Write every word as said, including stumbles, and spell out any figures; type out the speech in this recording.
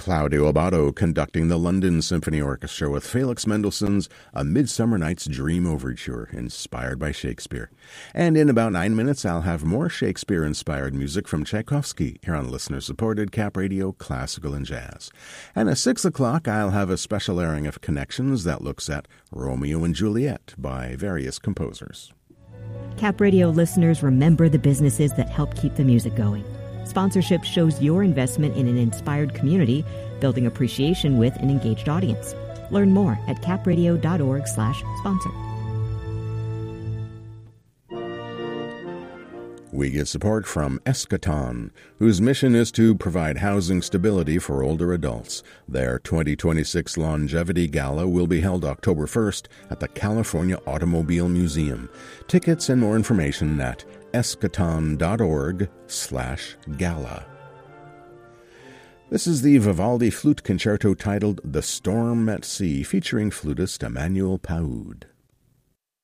Claudio Abbado conducting the London Symphony Orchestra with Felix Mendelssohn's A Midsummer Night's Dream Overture, inspired by Shakespeare. And in about nine minutes, I'll have more Shakespeare-inspired music from Tchaikovsky here on listener-supported Cap Radio Classical and Jazz. And at six o'clock, I'll have a special airing of Connections that looks at Romeo and Juliet by various composers. Cap Radio listeners, remember the businesses that help keep the music going. Sponsorship shows your investment in an inspired community, building appreciation with an engaged audience. Learn more at capradio.org slash sponsor. We get support from Eschaton, whose mission is to provide housing stability for older adults. Their twenty twenty-six Longevity Gala will be held October first at the California Automobile Museum. Tickets and more information at eschaton.org slash gala. This is the Vivaldi Flute Concerto titled The Storm at Sea, featuring flutist Emmanuel Paoud.